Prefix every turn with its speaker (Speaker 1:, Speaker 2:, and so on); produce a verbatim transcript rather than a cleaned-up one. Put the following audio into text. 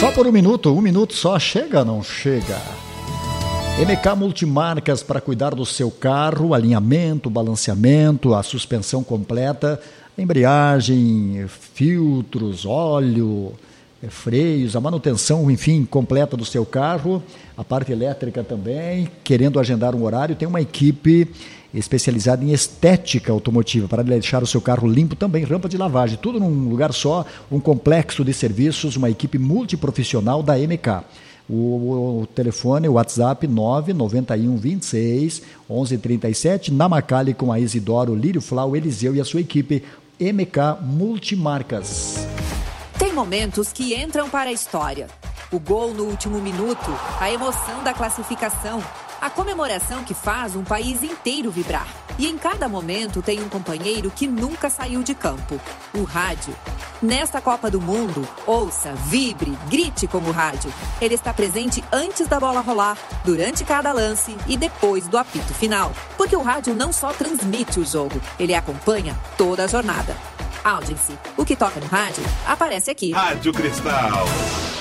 Speaker 1: Só por um minuto, um minuto só, chega ou não chega? M K Multimarcas para cuidar do seu carro, alinhamento, balanceamento, a suspensão completa, embreagem, filtros, óleo, freios, a manutenção, enfim, completa do seu carro, a parte elétrica também. Querendo agendar um horário, tem uma equipe especializada em estética automotiva para deixar o seu carro limpo, também rampa de lavagem, tudo num lugar só, um complexo de serviços, uma equipe multiprofissional da M K. O, o telefone, o WhatsApp nove nove um, vinte e seis, onze trinta e sete, na Macali com a Isidoro, Lírio Flau, Eliseu e a sua equipe M K Multimarcas.
Speaker 2: Tem momentos que entram para a história. O gol no último minuto, a emoção da classificação, a comemoração que faz um país inteiro vibrar. E em cada momento tem um companheiro que nunca saiu de campo, o rádio. Nesta Copa do Mundo, ouça, vibre, grite como rádio. Ele está presente antes da bola rolar, durante cada lance e depois do apito final. Porque o rádio não só transmite o jogo, ele acompanha toda a jornada. Audience, o que toca no rádio, aparece aqui.
Speaker 3: Rádio Cristal.